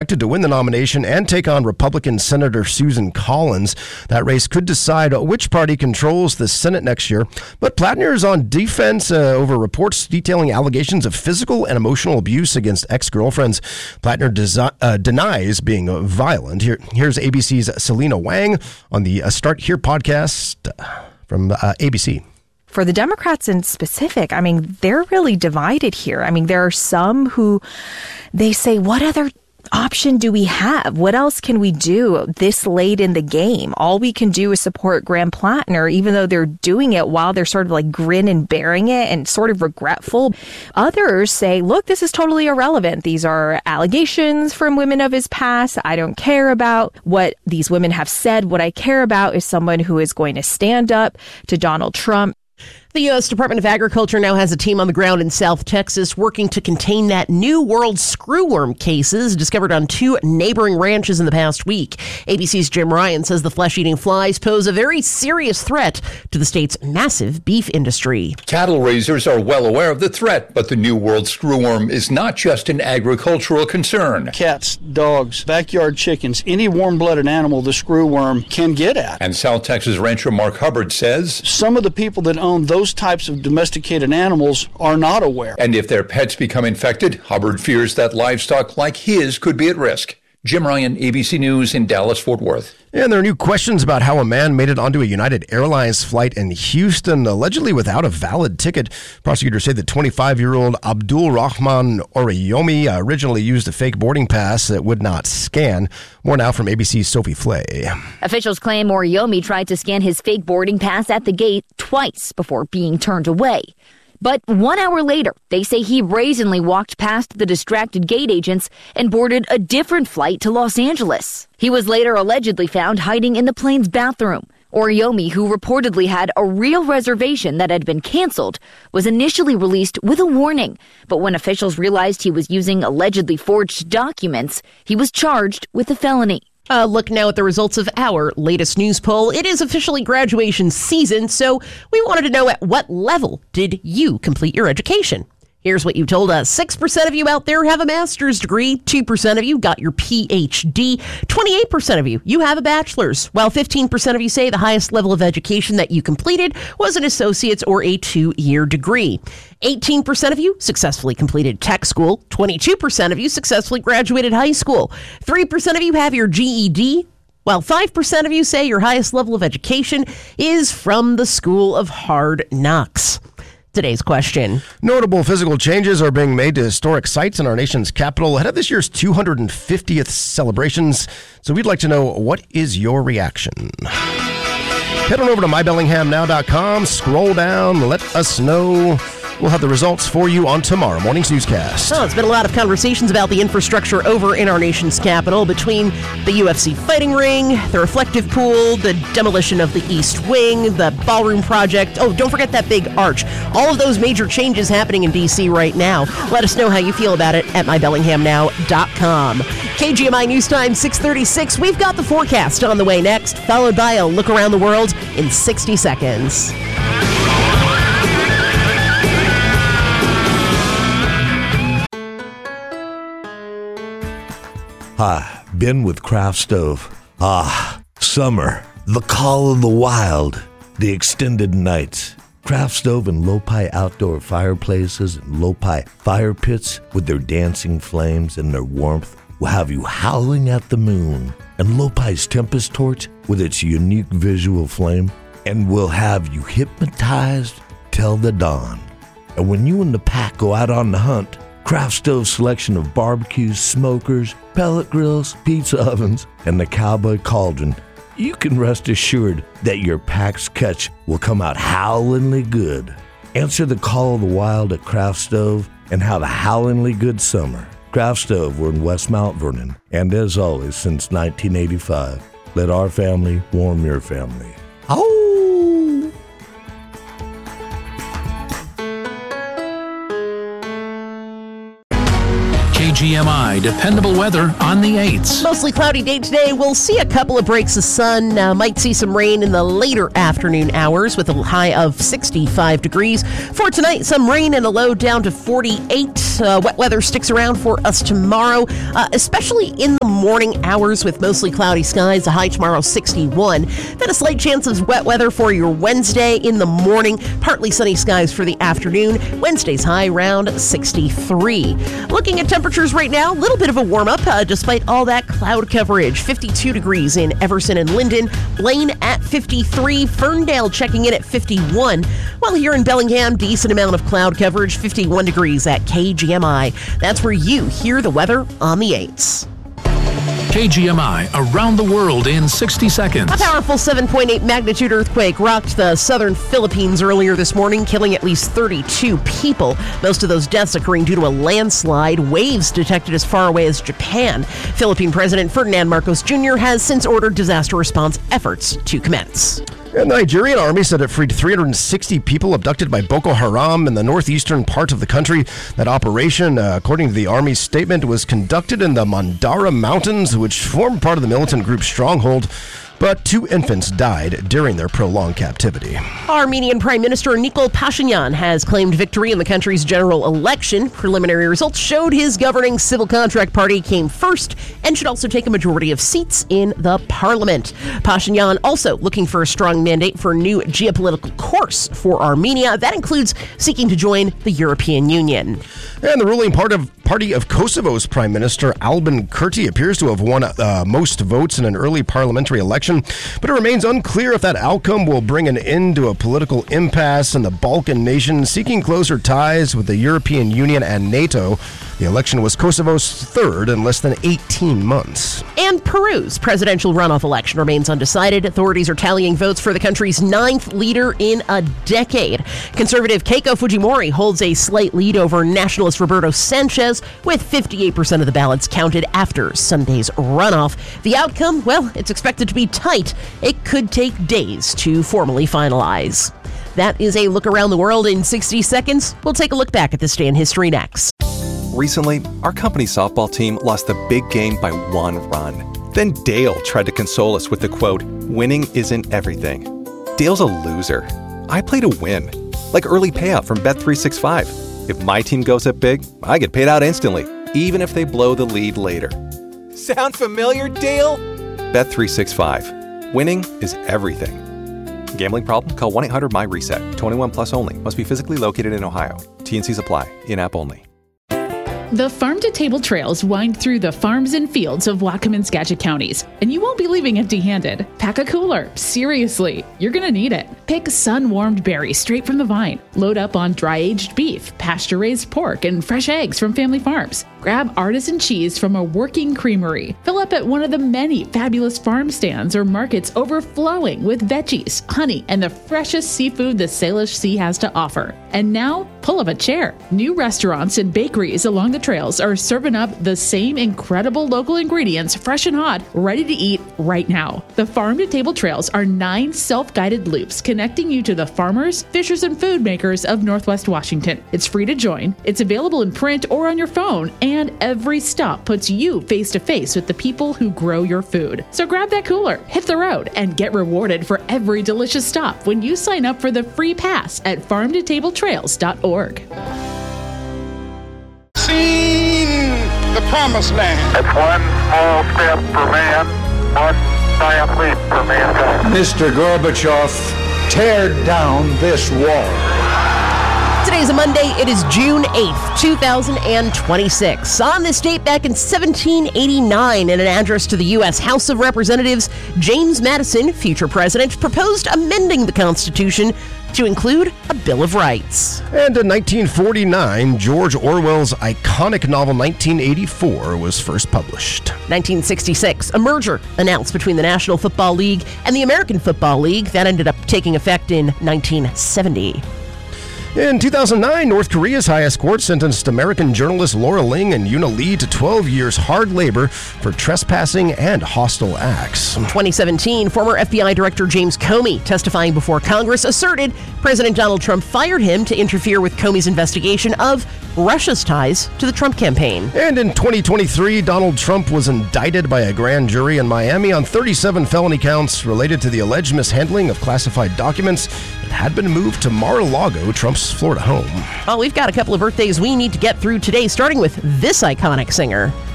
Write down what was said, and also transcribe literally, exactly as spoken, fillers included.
expected to win the nomination and take on Republican Senator Susan Collins. That race could decide which party controls the Senate next year. But Plattner is on defense uh, over reports detailing allegations of physical and emotional abuse against ex-girlfriends. Plattner desi- uh, denies being violent. Here, here's A B C's Selena Wang on the uh, Start Here podcast uh, from uh, A B C. For the Democrats in specific, I mean, they're really divided here. I mean, there are some who they say, what other option do we have? What else can we do this late in the game? All we can do is support Graham Plattner, even though they're doing it while they're sort of like grin and bearing it and sort of regretful. Others say, look, this is totally irrelevant. These are allegations from women of his past. I don't care about what these women have said. What I care about is someone who is going to stand up to Donald Trump. The U S Department of Agriculture now has a team on the ground in South Texas working to contain that new world screwworm cases discovered on two neighboring ranches in the past week. A B C's Jim Ryan says the flesh-eating flies pose a very serious threat to the state's massive beef industry. Cattle raisers are well aware of the threat, but the new world screwworm is not just an agricultural concern. Cats, dogs, backyard chickens, any warm-blooded animal the screwworm can get at. And South Texas rancher Mark Hubbard says some of the people that own those Those types of domesticated animals are not aware. And if their pets become infected, Hubbard fears that livestock like his could be at risk. Jim Ryan, A B C News in Dallas-Fort Worth. And there are new questions about how a man made it onto a United Airlines flight in Houston, allegedly without a valid ticket. Prosecutors say the twenty-five-year-old Abdul Rahman Oriyomi originally used a fake boarding pass that would not scan. More now from A B C's Sophie Flay. Officials claim Oriyomi tried to scan his fake boarding pass at the gate twice before being turned away. But one hour later, they say he brazenly walked past the distracted gate agents and boarded a different flight to Los Angeles. He was later allegedly found hiding in the plane's bathroom. Oriyomi, who reportedly had a real reservation that had been canceled, was initially released with a warning. But when officials realized he was using allegedly forged documents, he was charged with a felony. Uh, look now at the results of our latest news poll. It is officially graduation season, so we wanted to know at what level did you complete your education? Here's what you told us. six percent of you out there have a master's degree. two percent of you got your P H D. twenty-eight percent of you, you have a bachelor's. While fifteen percent of you say the highest level of education that you completed was an associate's or a two-year degree. eighteen percent of you successfully completed tech school. twenty-two percent of you successfully graduated high school. three percent of you have your G E D. While five percent of you say your highest level of education is from the School of Hard Knocks. Today's question. Notable physical changes are being made to historic sites in our nation's capital ahead of this year's two hundred fiftieth celebrations. So we'd like to know, what is your reaction? Head on over to my bellingham now dot com, scroll down, let us know. We'll have the results for you on tomorrow morning's newscast. Oh, it's been a lot of conversations about the infrastructure over in our nation's capital, between the U F C fighting ring, the reflective pool, the demolition of the East Wing, the ballroom project. Oh, don't forget that big arch. All of those major changes happening in D C right now. Let us know how you feel about it at my bellingham now dot com. K G M I News Time six thirty-six. We've got the forecast on the way next, followed by a look around the world in sixty seconds. Hi, Ben with Craft Stove. Ah, summer, the call of the wild, the extended nights. Craft Stove and Lopi outdoor fireplaces and Lopi fire pits with their dancing flames and their warmth will have you howling at the moon. And Lopi's Tempest Torch with its unique visual flame and will have you hypnotized till the dawn. And when you and the pack go out on the hunt, Craft Stove's selection of barbecues, smokers, pellet grills, pizza ovens, and the Cowboy Cauldron, you can rest assured that your pack's catch will come out howlingly good. Answer the call of the wild at Craft Stove and have a howlingly good summer. Craft Stove, we're in West Mount Vernon, and as always, since nineteen eighty-five, let our family warm your family. Oh! K G M M I dependable weather on the eights. Mostly cloudy day today. We'll see a couple of breaks of sun. Uh, might see some rain in the later afternoon hours with a high of sixty-five degrees. For tonight, some rain and a low down to forty-eight. Uh, wet weather sticks around for us tomorrow, uh, especially in the morning hours with mostly cloudy skies. A high tomorrow sixty-one. Then a slight chance of wet weather for your Wednesday in the morning. Partly sunny skies for the afternoon. Wednesday's high around sixty-three. Looking at temperatures right now, a little bit of a warm up uh, despite all that cloud coverage. fifty-two degrees in Everson and Linden. Blaine at fifty-three. Ferndale checking in at fifty-one. While here in Bellingham, decent amount of cloud coverage. fifty-one degrees at K G M I. That's where you hear the weather on the eights. K G M I around the world in sixty seconds. A powerful seven point eight magnitude earthquake rocked the southern Philippines earlier this morning, killing at least thirty-two people. Most of those deaths occurring due to a landslide. Waves detected as far away as Japan. Philippine President Ferdinand Marcos Junior has since ordered disaster response efforts to commence. The Nigerian army said it freed three hundred sixty people abducted by Boko Haram in the northeastern part of the country. That operation, uh, according to the army's statement, was conducted in the Mandara Mountains, which form part of the militant group's stronghold. But two infants died during their prolonged captivity. Armenian Prime Minister Nikol Pashinyan has claimed victory in the country's general election. Preliminary results showed his governing Civil Contract Party came first and should also take a majority of seats in the parliament. Pashinyan also looking for a strong mandate for a new geopolitical course for Armenia. That includes seeking to join the European Union. And the ruling part of Party of Kosovo's Prime Minister Albin Kurti appears to have won uh, most votes in an early parliamentary election, but it remains unclear if that outcome will bring an end to a political impasse in the Balkan nation seeking closer ties with the European Union and NATO. The election was Kosovo's third in less than eighteen months. And Peru's presidential runoff election remains undecided. Authorities are tallying votes for the country's ninth leader in a decade. Conservative Keiko Fujimori holds a slight lead over nationalist Roberto Sanchez, with fifty-eight percent of the ballots counted after Sunday's runoff. The outcome, well, it's expected to be tight. It could take days to formally finalize. That is a look around the world in sixty seconds. We'll take a look back at this day in history next. Recently, our company softball team lost the big game by one run. Then Dale tried to console us with the quote, "Winning isn't everything." Dale's a loser. I play to win, like early payout from Bet three sixty-five. If my team goes up big, I get paid out instantly, even if they blow the lead later. Sound familiar, Dale? Bet three sixty-five. Winning is everything. Gambling problem? Call one eight hundred M Y reset. twenty-one plus only. Must be physically located in Ohio. T N Cs apply. In-app only. The farm-to-table trails wind through the farms and fields of Whatcom and Skagit counties, and you won't be leaving empty-handed. Pack a cooler. Seriously, you're going to need it. Pick sun-warmed berries straight from the vine. Load up on dry-aged beef, pasture-raised pork, and fresh eggs from family farms. Grab artisan cheese from a working creamery. Fill up at one of the many fabulous farm stands or markets overflowing with veggies, honey, and the freshest seafood the Salish Sea has to offer. And now, pull up a chair. New restaurants and bakeries along the trails are serving up the same incredible local ingredients, fresh and hot, ready to eat right now. The Farm to Table Trails are nine self-guided loops connecting you to the farmers, fishers, and food makers of Northwest Washington. It's free to join. It's available in print or on your phone, and every stop puts you face to face with the people who grow your food. So grab that cooler, hit the road, and get rewarded for every delicious stop when you sign up for the free pass at farm to table trails dot org. Seen the promised land. It's one small step for man, one giant leap for mankind. Mister Gorbachev, tear down this wall. Today's a Monday. It is June eighth, two thousand twenty-six. On this date back in seventeen eighty-nine, in an address to the U S House of Representatives, James Madison, future president, proposed amending the Constitution to include a Bill of Rights. And in nineteen forty-nine, George Orwell's iconic novel nineteen eighty-four was first published. nineteen sixty-six, a merger announced between the National Football League and the American Football League that ended up taking effect in nineteen seventy. In two thousand nine, North Korea's highest court sentenced American journalist Laura Ling and Yuna Lee to twelve years hard labor for trespassing and hostile acts. In twenty seventeen, former F B I Director James Comey, testifying before Congress, asserted President Donald Trump fired him to interfere with Comey's investigation of Russia's ties to the Trump campaign. And in twenty twenty-three, Donald Trump was indicted by a grand jury in Miami on thirty-seven felony counts related to the alleged mishandling of classified documents that had been moved to Mar-a-Lago, Trump's Florida home. Well, we've got a couple of birthdays we need to get through today, starting with this iconic singer.